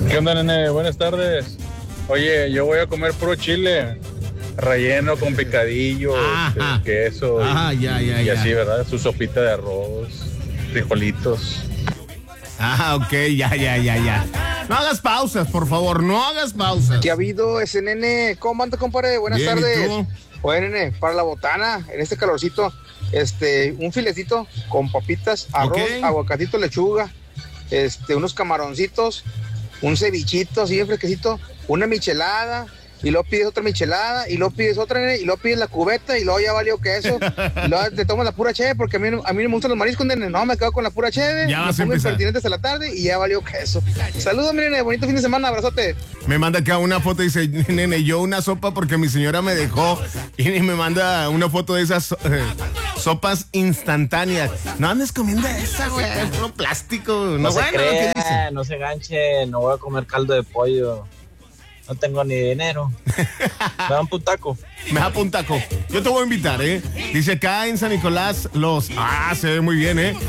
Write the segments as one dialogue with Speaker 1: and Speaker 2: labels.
Speaker 1: ¿Qué onda, nene? Buenas tardes. Oye, yo voy a comer puro chile, relleno con picadillo, queso y así, ¿verdad? Su sopita de arroz, frijolitos.
Speaker 2: Ok, ya. No hagas pausas, por favor, no hagas pausas.
Speaker 3: ¿Qué ha habido ese nene? ¿Cómo anda, compadre? Buenas
Speaker 2: Bien,
Speaker 3: tardes.
Speaker 2: ¿y tú?
Speaker 3: Oye, nene, para la botana, en este calorcito, un filecito con papitas, arroz, aguacatito, lechuga, unos camaroncitos, un cevichito así de fresquecito, una michelada, y luego pides otra michelada, y luego pides otra, nene, y luego pides la cubeta, y luego ya valió queso, y luego te tomas la pura cheve, porque a mí no me gustan los mariscos, nene, no, me quedo con la pura cheve,
Speaker 2: Ya
Speaker 3: me
Speaker 2: vas a
Speaker 3: pongo
Speaker 2: empezar.
Speaker 3: impertinente hasta la tarde, y ya valió queso. Saludos, mi nene, bonito fin de semana, abrazote.
Speaker 2: Me manda acá una foto y dice, nene, yo una sopa porque mi señora me dejó. Y me manda una foto de esas sopas instantáneas. No andes comiendo esa, güey, es puro plástico.
Speaker 4: No se
Speaker 2: ¿qué
Speaker 4: crea,
Speaker 2: dice?
Speaker 4: no se ganche, no voy a comer caldo de pollo. No tengo ni dinero. Me dan un taco.
Speaker 2: Me da un taco. Yo te voy a invitar, ¿eh? Dice acá en San Nicolás se ve muy bien, ¿eh?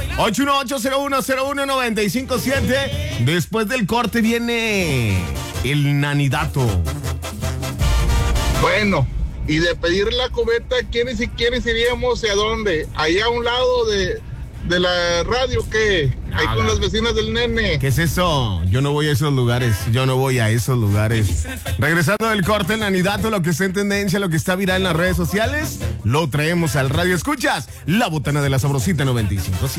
Speaker 2: 818-0101-957. Después del corte viene el nanidato.
Speaker 5: Bueno, y de pedir la cubeta, ¿quiénes iríamos y a dónde? Allá a un lado de la radio, ¿qué? Ahí con las vecinas del nene.
Speaker 2: ¿Qué es eso? Yo no voy a esos lugares. Regresando del corte, el nanidato, lo que está en tendencia, lo que está viral en las redes sociales, lo traemos al radio. Escuchas La Botana de la Sabrosita 95.7.